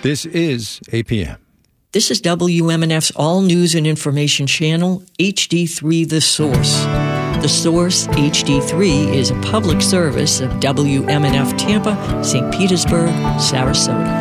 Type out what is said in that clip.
This is APM. This is WMNF's All News and Information Channel, HD3 The Source. The Source, HD3, is a public service of WMNF Tampa, St. Petersburg, Sarasota.